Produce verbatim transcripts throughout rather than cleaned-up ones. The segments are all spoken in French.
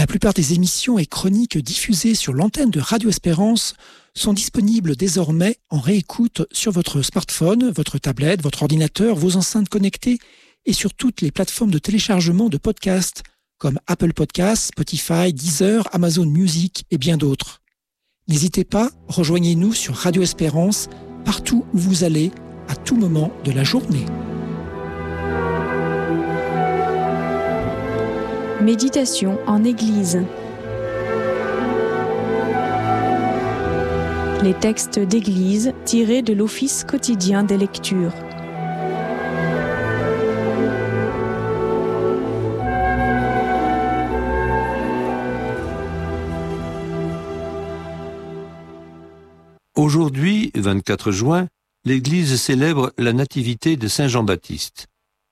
La plupart des émissions et chroniques diffusées sur l'antenne de Radio Espérance sont disponibles désormais en réécoute sur votre smartphone, votre tablette, votre ordinateur, vos enceintes connectées et sur toutes les plateformes de téléchargement de podcasts comme Apple Podcasts, Spotify, Deezer, Amazon Music et bien d'autres. N'hésitez pas, rejoignez-nous sur Radio Espérance partout où vous allez, à tout moment de la journée. Méditation en Église. Les textes d'Église tirés de l'Office quotidien des lectures. Aujourd'hui, vingt-quatre juin, l'Église célèbre la nativité de Saint Jean-Baptiste.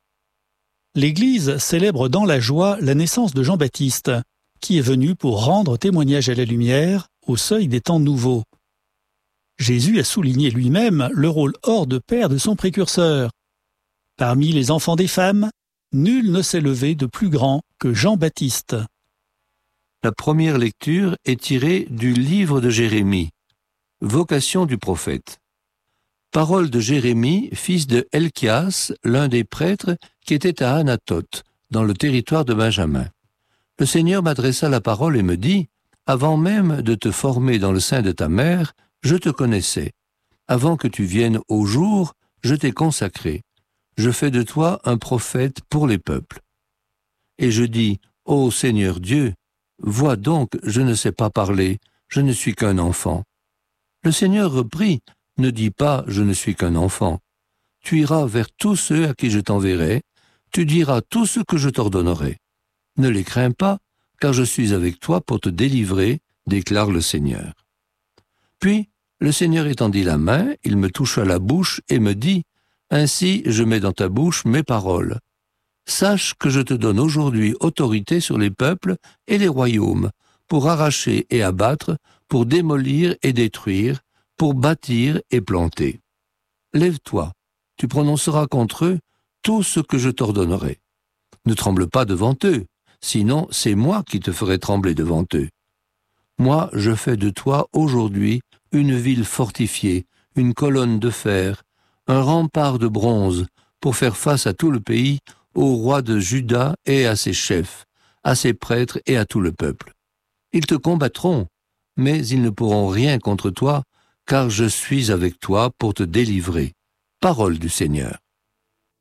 L'Église célèbre dans la joie la naissance de Jean-Baptiste, qui est venu pour rendre témoignage à la lumière au seuil des temps nouveaux. Jésus a souligné lui-même le rôle hors de pair de son précurseur. Parmi les enfants des femmes, nul ne s'est levé de plus grand que Jean-Baptiste. La première lecture est tirée du livre de Jérémie, Vocation du prophète. Parole de Jérémie, fils de Helkias, l'un des prêtres qui était à Anathoth, dans le territoire de Benjamin. Le Seigneur m'adressa la parole et me dit, « Avant même de te former dans le sein de ta mère, je te connaissais. Avant que tu viennes au jour, je t'ai consacré. Je fais de toi un prophète pour les peuples. » Et je dis, « Ô Seigneur Dieu, vois donc, je ne sais pas parler, je ne suis qu'un enfant. » Le Seigneur reprit, « Ne dis pas, je ne suis qu'un enfant. Tu iras vers tous ceux à qui je t'enverrai, tu diras tout ce que je t'ordonnerai. Ne les crains pas, car je suis avec toi pour te délivrer, déclare le Seigneur. » Puis, le Seigneur étendit la main, il me toucha la bouche et me dit, « Ainsi je mets dans ta bouche mes paroles. Sache que je te donne aujourd'hui autorité sur les peuples et les royaumes, pour arracher et abattre, pour démolir et détruire, pour bâtir et planter. Lève-toi, tu prononceras contre eux tout ce que je t'ordonnerai. Ne tremble pas devant eux, sinon c'est moi qui te ferai trembler devant eux. Moi, je fais de toi aujourd'hui une ville fortifiée, une colonne de fer, un rempart de bronze, pour faire face à tout le pays, au roi de Juda et à ses chefs, à ses prêtres et à tout le peuple. Ils te combattront, mais ils ne pourront rien contre toi, car je suis avec toi pour te délivrer. Parole du Seigneur.